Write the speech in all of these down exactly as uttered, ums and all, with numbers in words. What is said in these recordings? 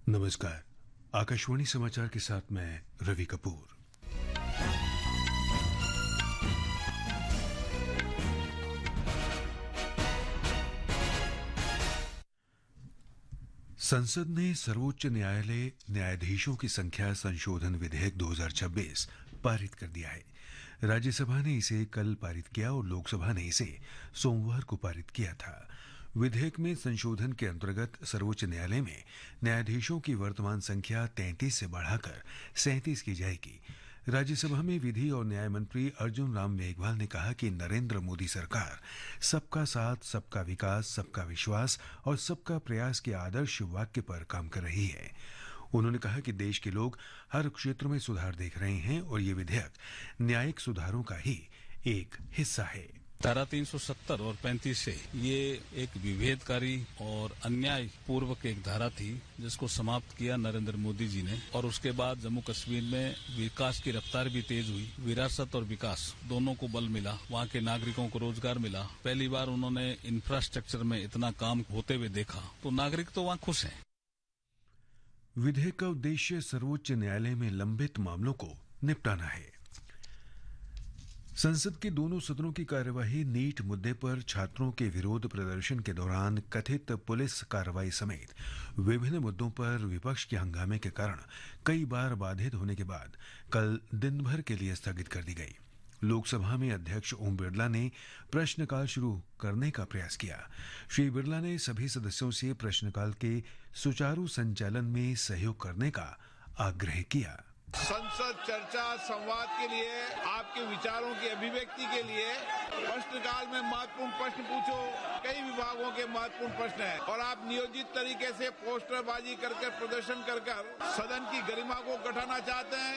नमस्कार। आकाशवाणी समाचार के साथ मैं रवि कपूर। संसद ने सर्वोच्च न्यायालय न्यायाधीशों की संख्या संशोधन विधेयक दो हज़ार छब्बीस पारित कर दिया है। राज्यसभा ने इसे कल पारित किया और लोकसभा ने इसे सोमवार को पारित किया था। विधेयक में संशोधन के अंतर्गत सर्वोच्च न्यायालय में न्यायाधीशों की वर्तमान संख्या तैंतीस से बढ़ाकर सैंतीस की जाएगी। राज्यसभा में विधि और न्याय मंत्री अर्जुन राम मेघवाल ने कहा कि नरेंद्र मोदी सरकार सबका साथ, सबका विकास, सबका विश्वास और सबका प्रयास के आदर्श वाक्य पर काम कर रही है। उन्होंने कहा कि देश के लोग हर क्षेत्र में सुधार देख रहे हैं और ये विधेयक न्यायिक सुधारों का ही एक हिस्सा है। धारा तीन सौ सत्तर और पैंतीस से ये एक विभेदकारी और अन्याय पूर्वक एक धारा थी जिसको समाप्त किया नरेंद्र मोदी जी ने, और उसके बाद जम्मू कश्मीर में विकास की रफ्तार भी तेज हुई। विरासत और विकास दोनों को बल मिला, वहाँ के नागरिकों को रोजगार मिला। पहली बार उन्होंने इंफ्रास्ट्रक्चर में इतना काम होते हुए देखा, तो नागरिक तो वहाँ खुश हैं। विधेयक का उद्देश्य सर्वोच्च न्यायालय में लंबित मामलों को निपटाना है। संसद के दोनों सदनों की कार्यवाही नीट मुद्दे पर छात्रों के विरोध प्रदर्शन के दौरान कथित पुलिस कार्रवाई समेत विभिन्न मुद्दों पर विपक्ष के हंगामे के कारण कई बार बाधित होने के बाद कल दिन भर के लिए स्थगित कर दी गई। लोकसभा में अध्यक्ष ओम बिरला ने प्रश्नकाल शुरू करने का प्रयास किया। श्री बिरला ने सभी सदस्यों से प्रश्नकाल के सुचारू संचालन में सहयोग करने का आग्रह किया। संसद चर्चा संवाद के लिए, आपके विचारों की अभिव्यक्ति के लिए प्रश्नकाल में महत्वपूर्ण प्रश्न पूछो। कई विभागों के महत्वपूर्ण प्रश्न हैं और आप नियोजित तरीके से पोस्टरबाजी करके प्रदर्शन कर कर सदन की गरिमा को घटाना चाहते हैं।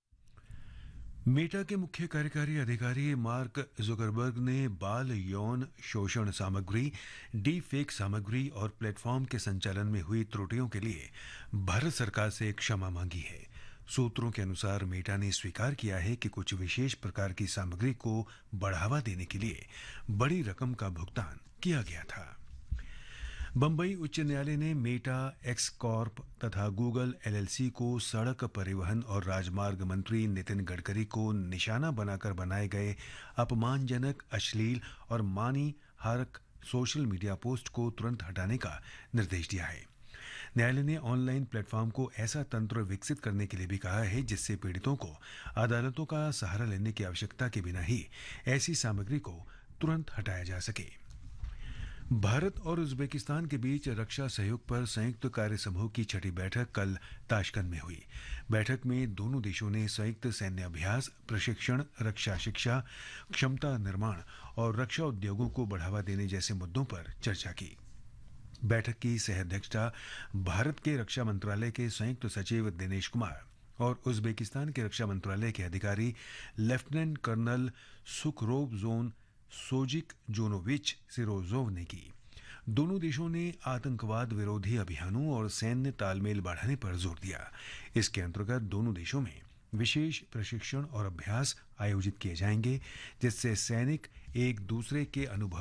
मेटा के मुख्य कार्यकारी अधिकारी मार्क जुकरबर्ग ने बाल यौन शोषण सामग्री, डी फेक सामग्री और प्लेटफॉर्म के संचालन में हुई त्रुटियों के लिए भारत सरकार से क्षमा मांगी है। सूत्रों के अनुसार मेटा ने स्वीकार किया है कि कुछ विशेष प्रकार की सामग्री को बढ़ावा देने के लिए बड़ी रकम का भुगतान किया गया था। बंबई उच्च न्यायालय ने मेटा, एक्स कॉर्प तथा गूगल एलएलसी को सड़क परिवहन और राजमार्ग मंत्री नितिन गडकरी को निशाना बनाकर बनाए गए अपमानजनक, अश्लील और मानी हारक सोशल मीडिया पोस्ट को तुरंत हटाने का निर्देश दिया है। न्यायालय ने ऑनलाइन प्लेटफॉर्म को ऐसा तंत्र विकसित करने के लिए भी कहा है जिससे पीड़ितों को अदालतों का सहारा लेने की आवश्यकता के बिना ही ऐसी सामग्री को तुरंत हटाया जा सके। भारत और उज्बेकिस्तान के बीच रक्षा सहयोग पर संयुक्त कार्य समूह की छठी बैठक कल ताशकंद में हुई। बैठक में दोनों देशों ने संयुक्त सैन्य अभ्यास, प्रशिक्षण, रक्षा शिक्षा, क्षमता निर्माण और रक्षा उद्योगों को बढ़ावा देने जैसे मुद्दों पर चर्चा की। बैठक की सह अध्यक्षता भारत के रक्षा मंत्रालय के संयुक्त सचिव दिनेश कुमार और उज्बेकिस्तान के रक्षा मंत्रालय के अधिकारी लेफ्टिनेंट कर्नल सुखरोवजोन सोजिक जोनोविच सिरोजोव ने की। दोनों देशों ने आतंकवाद विरोधी अभियानों और सैन्य तालमेल बढ़ाने पर जोर दिया। इसके अंतर्गत दोनों देशों में विशेष प्रशिक्षण और अभ्यास आयोजित किए जाएंगे जिससे सैनिक एक दूसरे के अनुभव